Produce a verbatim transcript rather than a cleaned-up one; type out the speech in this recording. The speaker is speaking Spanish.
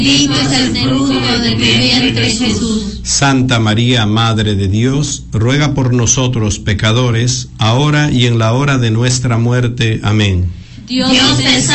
bendito es el fruto de tu vientre, Jesús. Santa María, Madre de Dios, ruega por nosotros pecadores, ahora y en la hora de nuestra muerte. Amén. Dios te